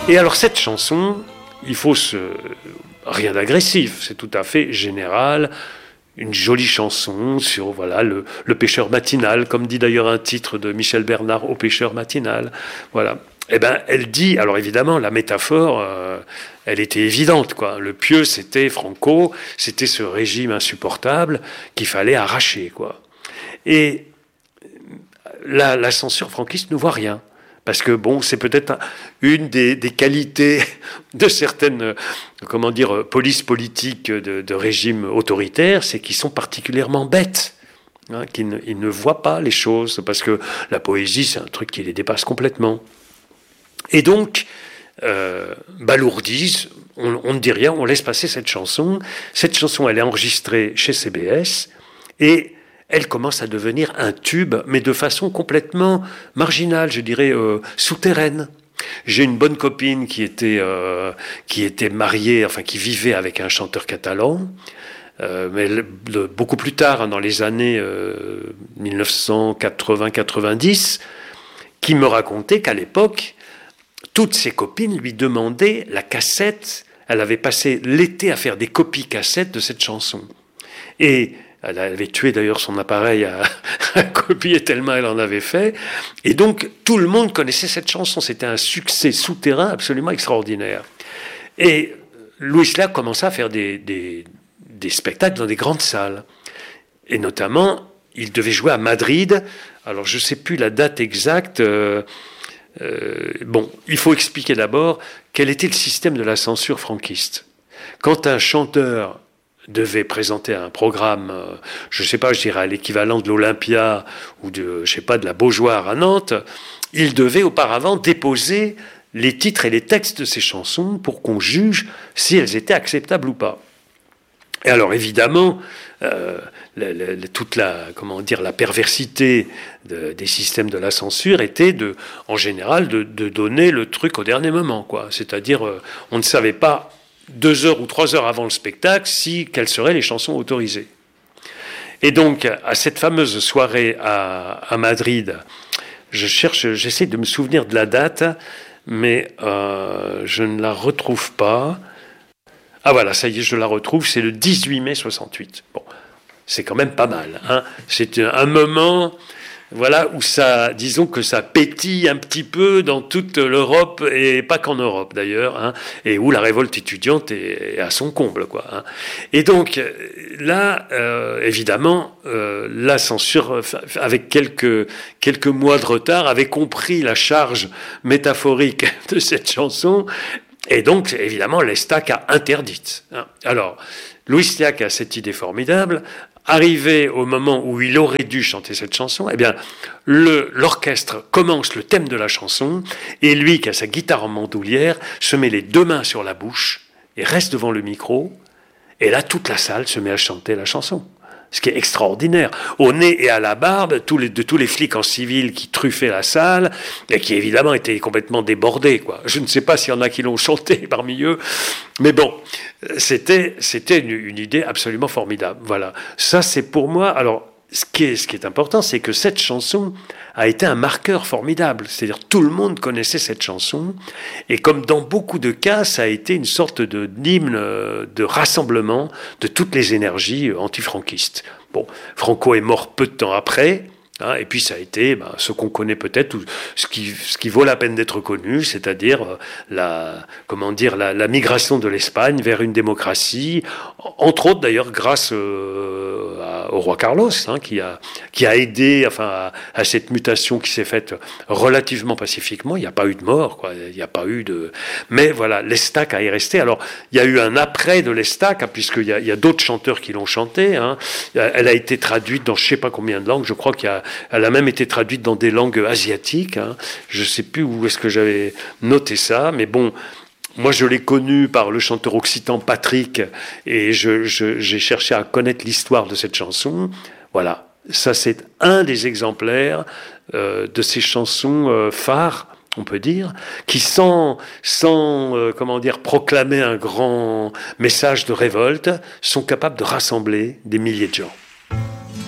Et alors cette chanson, rien d'agressif, c'est tout à fait général, une jolie chanson sur voilà le pêcheur matinal, comme dit d'ailleurs un titre de Michel Bernard, Au pêcheur matinal. Voilà. Eh ben, elle dit, alors évidemment, la métaphore, elle était évidente, quoi. Le pieu, c'était Franco, c'était ce régime insupportable qu'il fallait arracher, quoi. Et la censure franquiste ne voit rien. Parce que, bon, c'est peut-être une des qualités de certaines, polices politiques de régimes autoritaires, c'est qu'ils sont particulièrement bêtes. Hein, ils ne voient pas les choses, parce que la poésie, c'est un truc qui les dépasse complètement. Et donc, balourdise, on ne dit rien, on laisse passer cette chanson. Cette chanson, elle est enregistrée chez CBS, et elle commence à devenir un tube, mais de façon complètement marginale, je dirais souterraine. J'ai une bonne copine qui était mariée, enfin qui vivait avec un chanteur catalan, mais beaucoup plus tard, hein, dans les années 1980-90, qui me racontait qu'à l'époque, toutes ses copines lui demandaient la cassette. Elle avait passé l'été à faire des copies cassettes de cette chanson. Et elle avait tué d'ailleurs son appareil à copier tellement elle en avait fait. Et donc, tout le monde connaissait cette chanson. C'était un succès souterrain absolument extraordinaire. Et Louis Llach commença à faire des spectacles dans des grandes salles. Et notamment, il devait jouer à Madrid. Alors, je ne sais plus la date exacte. Il faut expliquer d'abord quel était le système de la censure franquiste. Quand un chanteur devait présenter un programme, je dirais à l'équivalent de l'Olympia ou de la Beaujoire à Nantes, il devait auparavant déposer les titres et les textes de ses chansons pour qu'on juge si elles étaient acceptables ou pas. Et alors évidemment, toute la perversité des systèmes de la censure était en général de donner le truc au dernier moment, quoi. C'est-à-dire, on ne savait pas 2 heures ou 3 heures avant le spectacle quelles seraient les chansons autorisées. Et donc, à cette fameuse soirée à Madrid, j'essaie de me souvenir de la date, mais je ne la retrouve pas. Ah voilà, ça y est, je la retrouve, c'est le 18 mai 68. Bon, c'est quand même pas mal, hein. C'est un moment, voilà, où disons que ça pétille un petit peu dans toute l'Europe, et pas qu'en Europe d'ailleurs, hein, et où la révolte étudiante est à son comble, quoi. Hein. Et donc, là, évidemment, la censure, avec quelques mois de retard, avait compris la charge métaphorique de cette chanson. Et donc, évidemment, l'Estac a interdite. Alors, Louis Llach a cette idée formidable. Arrivé au moment où il aurait dû chanter cette chanson, eh bien, l'orchestre commence le thème de la chanson, et lui, qui a sa guitare en bandoulière, se met les 2 mains sur la bouche et reste devant le micro. Et là, toute la salle se met à chanter la chanson. Ce qui est extraordinaire. Au nez et à la barbe, de tous les flics en civil qui truffaient la salle, et qui évidemment étaient complètement débordés, quoi. Je ne sais pas s'il y en a qui l'ont chanté parmi eux, mais bon, c'était une idée absolument formidable. Voilà. Ça, c'est pour moi. Alors, ce qui est important, c'est que cette chanson a été un marqueur formidable. C'est-à-dire, tout le monde connaissait cette chanson. Et comme dans beaucoup de cas, ça a été une sorte d'hymne de rassemblement de toutes les énergies antifranquistes. Bon, Franco est mort peu de temps après. Hein, et puis ça a été ce qu'on connaît peut-être, ou ce qui vaut la peine d'être connu, c'est-à-dire la migration de l'Espagne vers une démocratie, entre autres d'ailleurs grâce au roi Carlos, hein, qui a aidé à cette mutation qui s'est faite relativement pacifiquement. Il n'y a pas eu de mort, quoi. Il n'y a pas eu de. Mais voilà, l'Estac est resté. Alors il y a eu un après de l'Estac, hein, puisqu'il y a d'autres chanteurs qui l'ont chanté. Hein. Elle a été traduite dans je ne sais pas combien de langues. Je crois elle a même été traduite dans des langues asiatiques. Hein. Je ne sais plus où est-ce que j'avais noté ça, mais bon, moi je l'ai connue par le chanteur occitan Patrick, et j'ai cherché à connaître l'histoire de cette chanson. Voilà, ça c'est un des exemplaires de ces chansons phares, on peut dire, qui sans proclamer un grand message de révolte, sont capables de rassembler des milliers de gens.